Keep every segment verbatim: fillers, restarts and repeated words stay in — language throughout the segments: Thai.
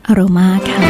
อโรมาค่ะ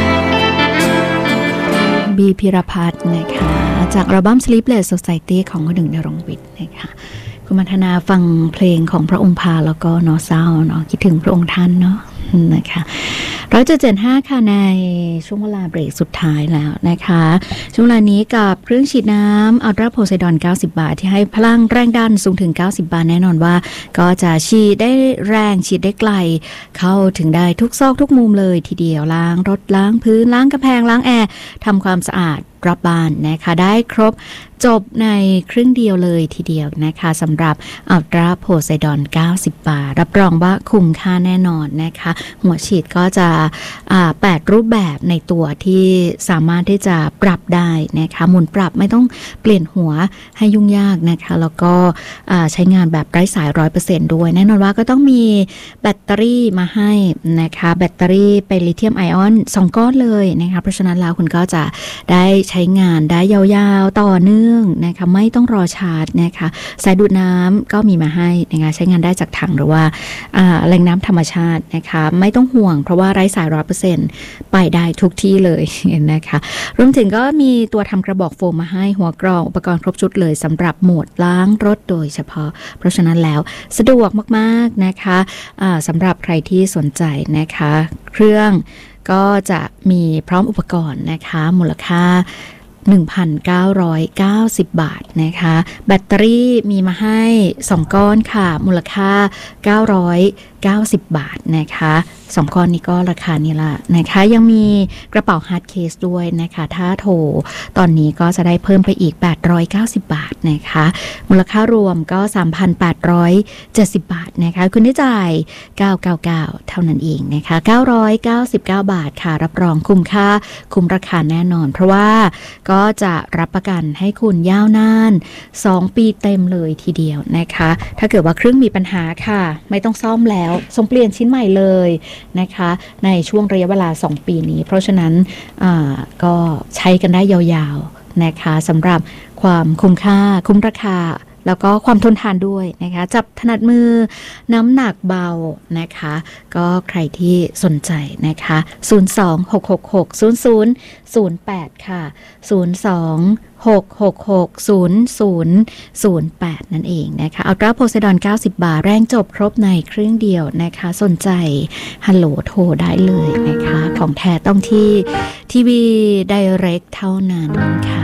บีพิรพัฒน์นะคะจากอัลบั้ม Sleepless Society ของคุณหนึ่งณรงค์วิทย์นะคะคุณมัทนาฟังเพลงของพระองค์พาแล้วก็เนาะเศร้าเนาะคิดถึงพระองค์ท่านเนาะนะคะร้อยจุดเจ็ดห้าค่ะในช่วงเวลาเบรกสุดท้ายแล้วนะคะช่วงเวลานี้กับเครื่องฉีดน้ำอัลตราโพไซดอนเก้าสิบบาทที่ให้พลังแรงดันสูงถึงเก้าสิบบาทแน่นอนว่าก็จะฉีดได้แรงฉีดได้ไกลเข้าถึงได้ทุกซอกทุกมุมเลยทีเดียวล้างรถล้างพื้นล้างกระแพงล้างแอร์ทำความสะอาดรอบบ้านนะคะได้ครบจบในครึ่งเดียวเลยทีเดียวนะคะสำหรับอัลตราโพไซดอนเก้าสิบบาทรับรองว่าคุ้มค่าแน่นอนนะคะหัวฉีดก็จะแปดรูปแบบในตัวที่สามารถที่จะปรับได้นะคะหมุนปรับไม่ต้องเปลี่ยนหัวให้ยุ่งยากนะคะแล้วก็ใช้งานแบบไร้สาย ร้อยเปอร์เซ็นต์ ด้วยแน่นอนว่าก็ต้องมีแบตเตอรี่มาให้นะคะแบตเตอรี่เป็นลิเธียมไอออนสองก้อนเลยนะคะเพราะฉะนั้นแล้วคุณก็จะได้ใช้งานได้ยาวๆต่อเนื่องนะคะไม่ต้องรอชาร์จนะคะสายดูดน้ำก็มีมาให้นะคะใช้งานได้จากถังหรือว่าแหล่งน้ำธรรมชาตินะคะไม่ต้องห่วงเพราะว่าไร้สาย ร้อยเปอร์เซ็นต์ ไปได้ทุกที่เลยนะคะรวมถึงก็มีตัวทำกระบอกโฟมมาให้หัวกรองอุปกรณ์ครบชุดเลยสำหรับโหมดล้างรถโดยเฉพาะเพราะฉะนั้นแล้วสะดวกมากๆนะคะสำหรับใครที่สนใจนะคะเครื่องก็จะมีพร้อมอุปกรณ์นะคะมูลค่าหนึ่งพันเก้าร้อยเก้าสิบบาทนะคะแบตเตอรี่มีมาให้สองก้อนค่ะมูลค่าเก้าร้อยเก้าสิบบาทนะคะสองก้อนนี้ก็ราคานี้ละนะคะยังมีกระเป๋าฮาร์ดเคสด้วยนะคะถ้าโทรตอนนี้ก็จะได้เพิ่มไปอีกแปดร้อยเก้าสิบบาทนะคะมูลค่ารวมก็ สามพันแปดร้อยเจ็ดสิบบาทนะคะคุณได้จ่ายเก้าร้อยเก้าสิบเก้าเท่านั้นเองนะคะเก้าร้อยเก้าสิบเก้าบาทค่ะรับรองคุ้มค่าคุ้มราคาแน่นอนเพราะว่าก็จะรับประกันให้คุณยาวนานสองปีเต็มเลยทีเดียวนะคะถ้าเกิดว่าเครื่องมีปัญหาค่ะไม่ต้องซ่อมแล้วส่งเปลี่ยนชิ้นใหม่เลยนะคะในช่วงระยะเวลาสองปีนี้เพราะฉะนั้นก็ใช้กันได้ยาวๆนะคะสำหรับความคุ้มค่าคุ้มราคาแล้วก็ความทนทานด้วยนะคะจับถนัดมือน้ำหนักเบานะคะก็ใครที่สนใจนะคะศูนย์ สอง หก หก หก ศูนย์ ศูนย์ ศูนย์ แปดค่ะศูนย์ สอง หก หก หก ศูนย์ ศูนย์ ศูนย์ แปดนั่นเองนะคะอัลตราโพไซดอนเก้าสิบบาทแรงจบครบในเครื่องเดียวนะคะสนใจฮัลโหลโทรได้เลยนะคะของแท้ต้องที่ทีวีไดเรกเท่านั้นค่ะ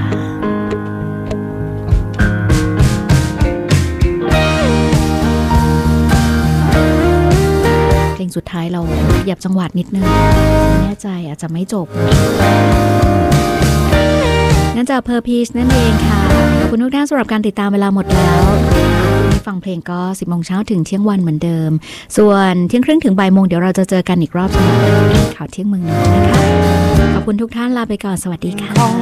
เพลงสุดท้ายเราหยับจังหวัดนิดนึงไม่แน่ใจอาจจะไม่จบงั้นจะเพอร์พีชนั่นเองค่ะขอบคุณทุกท่านสำหรับการติดตามเวลาหมดแล้วฟังเพลงก็สิบโมงเช้าถึงเที่ยงวันเหมือนเดิมส่วนเที่ยงครึ่งถึงบ่ายโมงเดี๋ยวเราจะเจอกันอีกรอบสำหรับข่าวเที่ยงเมืองนนท์นะคะขอบคุณทุกท่านลาไปก่อนสวัสดีค่ะ